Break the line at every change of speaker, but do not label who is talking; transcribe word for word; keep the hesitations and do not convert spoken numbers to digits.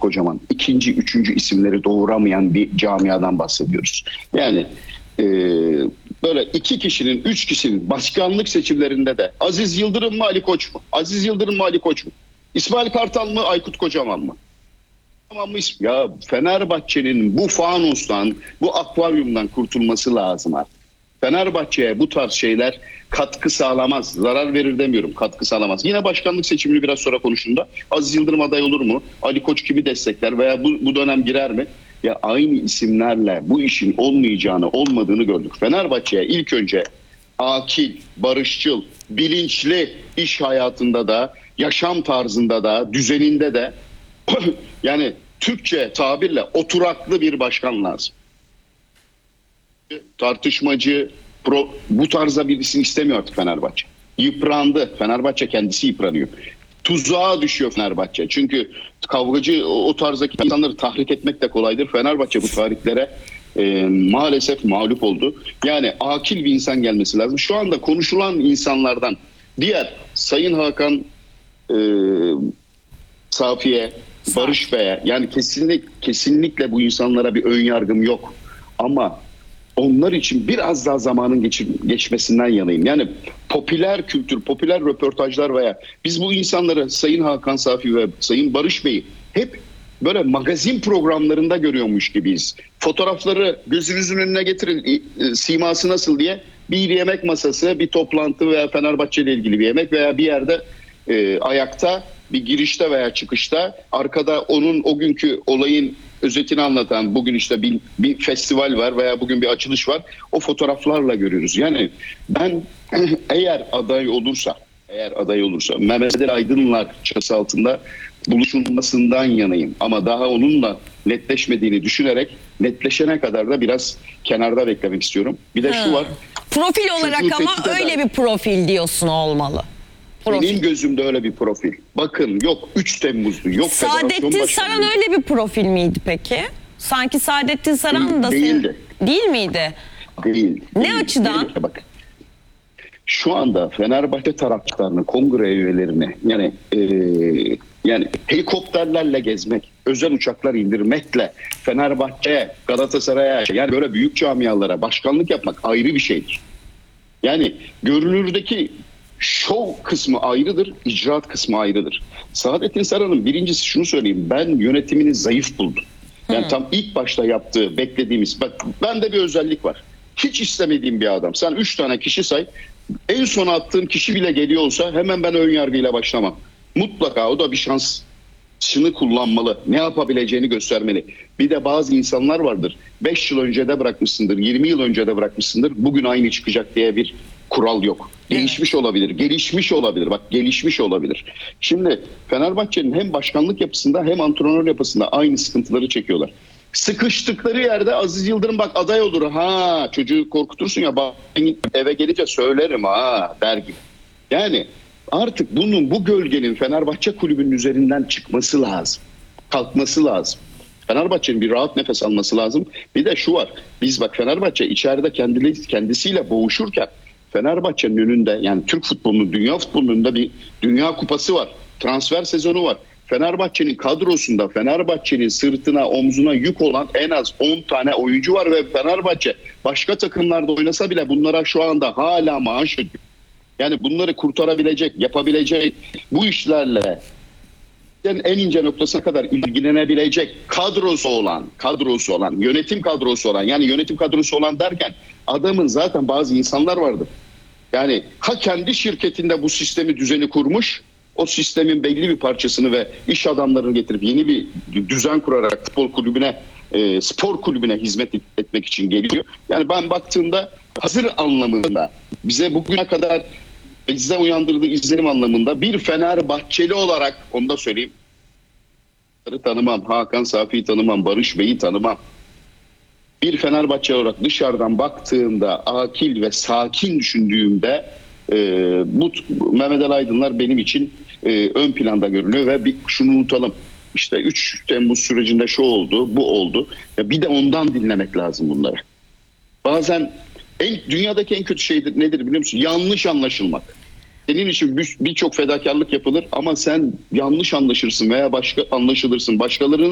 Kocaman, ikinci, üçüncü isimleri doğuramayan bir camiadan bahsediyoruz. Yani e, böyle iki kişinin, üç kişinin başkanlık seçimlerinde de Aziz Yıldırım mı Ali Koç mu? Aziz Yıldırım mı Ali Koç mu? İsmail Kartal mı Aykut Kocaman mı? Tamam mı? Ya Fenerbahçe'nin bu fanustan, bu akvaryumdan kurtulması lazım artık. Fenerbahçe'ye bu tarz şeyler katkı sağlamaz. Zarar verir demiyorum, katkı sağlamaz. Yine başkanlık seçimini biraz sonra konuştuğunda Aziz Yıldırım aday olur mu? Ali Koç kimi destekler veya bu, bu dönem girer mi? Ya aynı isimlerle bu işin olmayacağını, olmadığını gördük. Fenerbahçe'ye ilk önce akil, barışçıl, bilinçli iş hayatında da, yaşam tarzında da, düzeninde de yani Türkçe tabirle oturaklı bir başkan lazım. Tartışmacı, pro, bu tarzda birisini istemiyor artık Fenerbahçe. Yıprandı. Fenerbahçe kendisi yıpranıyor. Tuzağa düşüyor Fenerbahçe. Çünkü kavgacı, o, o tarzdaki insanları tahrik etmek de kolaydır. Fenerbahçe bu tahriklere e, maalesef mağlup oldu. Yani akil bir insan gelmesi lazım. Şu anda konuşulan insanlardan diğer Sayın Hakan e, Safiye, Barış Bey'e, yani kesinlikle, kesinlikle bu insanlara bir ön yargım yok. Ama onlar için biraz daha zamanın geçir, geçmesinden yanayım. Yani popüler kültür, popüler röportajlar veya biz bu insanları, Sayın Hakan Safi ve Sayın Barış Bey'i hep böyle magazin programlarında görüyormuş gibiyiz. Fotoğrafları gözünüzün önüne getirin, siması nasıl diye bir yemek masası, bir toplantı veya Fenerbahçe ile ilgili bir yemek veya bir yerde e, ayakta bir girişte veya çıkışta arkada onun o günkü olayın özetini anlatan, bugün işte bir, bir festival var veya bugün bir açılış var, o fotoğraflarla görüyoruz. Yani ben eğer aday olursa, eğer aday olursa Mehmet Ali Aydınlar çatısı altında buluşulmasından yanayım. Ama daha onunla netleşmediğini düşünerek netleşene kadar da biraz kenarda beklemek istiyorum. Bir de
ha.
şu var.
Profil olarak ama öyle bir profil diyorsun olmalı. Profil.
Benim gözümde öyle bir profil. Bakın yok üç Temmuz'du, yok
Saadettin Saran öyle bir profil miydi peki? Sanki Saadettin Saran da
değildi.
Senin... Değil miydi?
Değil.
Ne
değil,
açıdan?
Değil. Bak. Şu anda Fenerbahçe taraftarını, kongre üyelerini yani e, yani helikopterlerle gezmek, özel uçaklar indirmekle Fenerbahçe'ye, Galatasaray'a, yani böyle büyük camialara başkanlık yapmak ayrı bir şeydir. Yani görünürdeki şov kısmı ayrıdır, icraat kısmı ayrıdır. Saadettin Saran'ın birincisi şunu söyleyeyim, ben yönetimini zayıf buldum. Yani hmm. tam ilk başta yaptığı, beklediğimiz, bak bende bir özellik var. Hiç istemediğim bir adam. Sen üç tane kişi say, en son attığın kişi bile geliyor olsa hemen ben ön yargıyla başlamam. Mutlaka o da bir şansını kullanmalı. Ne yapabileceğini göstermeli. Bir de bazı insanlar vardır. beş yıl önce de bırakmışsındır, yirmi yıl önce de bırakmışsındır. Bugün aynı çıkacak diye bir kural yok. Değişmiş olabilir, gelişmiş olabilir. Bak gelişmiş olabilir. Şimdi Fenerbahçe'nin hem başkanlık yapısında hem antrenör yapısında aynı sıkıntıları çekiyorlar. Sıkıştıkları yerde Aziz Yıldırım bak aday olur. Ha çocuğu korkutursun ya, bak eve gelince söylerim ha der gibi. Yani artık bunun, bu gölgenin Fenerbahçe kulübünün üzerinden çıkması lazım. Kalkması lazım. Fenerbahçe'nin bir rahat nefes alması lazım. Bir de şu var. Biz bak Fenerbahçe içeride kendisi, kendisiyle boğuşurken Fenerbahçe'nin önünde, yani Türk futbolunun, dünya futbolunun önünde bir dünya kupası var. Transfer sezonu var. Fenerbahçe'nin kadrosunda, Fenerbahçe'nin sırtına, omzuna yük olan en az on tane oyuncu var ve Fenerbahçe başka takımlarda oynasa bile bunlara şu anda hala maaş ödüyor. Yani bunları kurtarabilecek, yapabilecek, bu işlerle en ince noktasına kadar ilgilenebilecek kadrosu olan, kadrosu olan, yönetim kadrosu olan, yani yönetim kadrosu olan derken adamın zaten bazı insanlar vardı. Yani ha kendi şirketinde bu sistemi, düzeni kurmuş, o sistemin belli bir parçasını ve iş adamlarını getirip yeni bir düzen kurarak futbol kulübüne, e, spor kulübüne hizmet etmek için geliyor. Yani ben baktığımda hazır anlamında bize bugüne kadar bize uyandırdığı izlenim anlamında bir Fenerbahçeli olarak, onu da söyleyeyim, tanımam, Hakan Safi'yi tanımam, Barış Bey'i tanımam. Bir Fenerbahçe olarak dışarıdan baktığımda, akil ve sakin düşündüğümde e, bu Mehmet Ali Aydınlar benim için e, ön planda görünüyor ve bir, şunu unutalım. İşte üç Temmuz sürecinde şu oldu, bu oldu. Ya bir de ondan dinlemek lazım bunları. Bazen en, dünyadaki en kötü şey nedir biliyor musun? Yanlış anlaşılmak. Senin için birçok fedakarlık yapılır ama sen yanlış anlaşırsın veya başka anlaşılırsın. Başkalarının